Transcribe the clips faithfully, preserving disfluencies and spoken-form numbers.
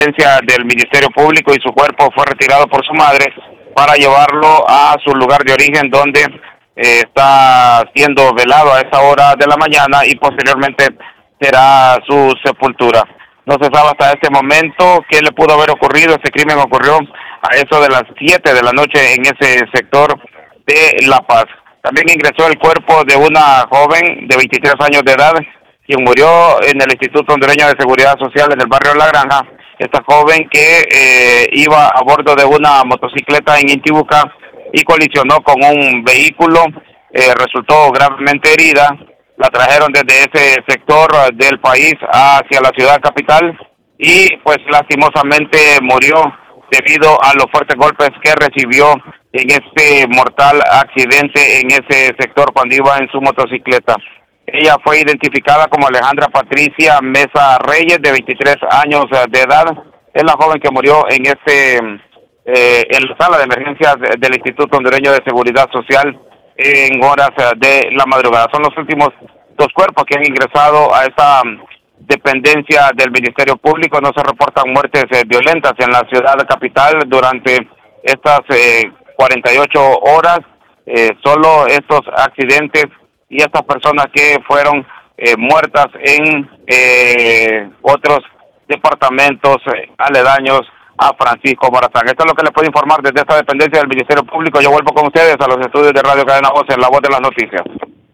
del Ministerio Público y su cuerpo fue retirado por su madre para llevarlo a su lugar de origen, donde eh, está siendo velado a esa hora de la mañana y posteriormente será su sepultura. No se sabe hasta este momento qué le pudo haber ocurrido. Este crimen ocurrió a eso de las siete de la noche en ese sector de La Paz. También ingresó el cuerpo de una joven de veintitrés años de edad, quien murió en el Instituto Hondureño de Seguridad Social en el barrio La Granja. Esta joven que eh, iba a bordo de una motocicleta en Intibucá y colisionó con un vehículo, eh, resultó gravemente herida. La trajeron desde ese sector del país hacia la ciudad capital y pues lastimosamente murió debido a los fuertes golpes que recibió en este mortal accidente en ese sector cuando iba en su motocicleta. Ella fue identificada como Alejandra Patricia Mesa Reyes, de veintitrés años de edad. Es la joven que murió en este eh, en la sala de emergencias del Instituto Hondureño de Seguridad Social en horas de la madrugada. Son los últimos dos cuerpos que han ingresado a esta dependencia del Ministerio Público. No se reportan muertes eh, violentas en la ciudad capital durante estas eh, cuarenta y ocho horas. Eh, solo estos accidentes y estas personas que fueron eh, muertas en eh, otros departamentos eh, aledaños a Francisco Morazán. Esto es lo que les puedo informar desde esta dependencia del Ministerio Público. Yo vuelvo con ustedes a los estudios de Radio Cadena Voz, en La Voz de las Noticias.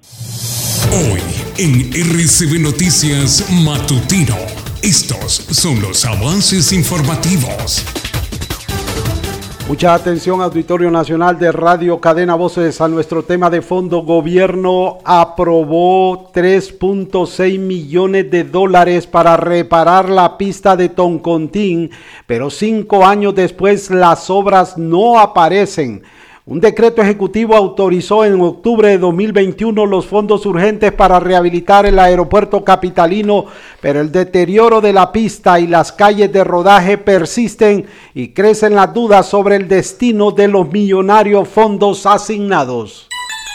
Hoy en R C B Noticias Matutino, estos son los avances informativos. Mucha atención, Auditorio Nacional de Radio Cadena Voces, a nuestro tema de fondo. Gobierno aprobó tres punto seis millones de dólares para reparar la pista de Toncontín, pero cinco años después las obras no aparecen. Un decreto ejecutivo autorizó en octubre de dos mil veintiuno los fondos urgentes para rehabilitar el aeropuerto capitalino, pero el deterioro de la pista y las calles de rodaje persisten y crecen las dudas sobre el destino de los millonarios fondos asignados.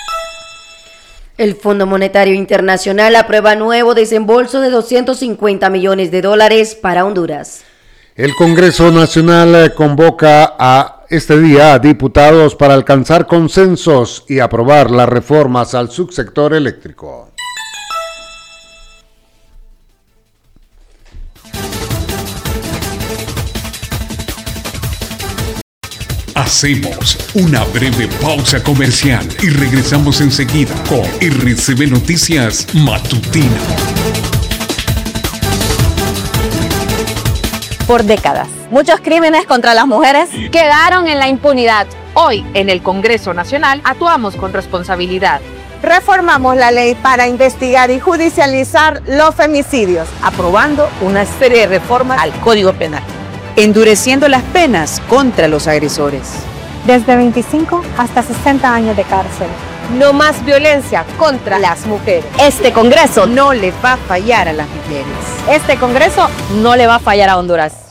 El Fondo Monetario Internacional aprueba nuevo desembolso de doscientos cincuenta millones de dólares para Honduras. El Congreso Nacional convoca a este día a diputados para alcanzar consensos y aprobar las reformas al subsector eléctrico. Hacemos una breve pausa comercial y regresamos enseguida con R C B Noticias Matutino. Por décadas, muchos crímenes contra las mujeres quedaron en la impunidad. Hoy, en el Congreso Nacional, actuamos con responsabilidad. Reformamos la ley para investigar y judicializar los femicidios, aprobando una serie de reformas al Código Penal, endureciendo las penas contra los agresores. Desde veinticinco hasta sesenta años de cárcel. No más violencia contra las mujeres. Este Congreso no le va a fallar a las mujeres. Este Congreso no le va a fallar a Honduras.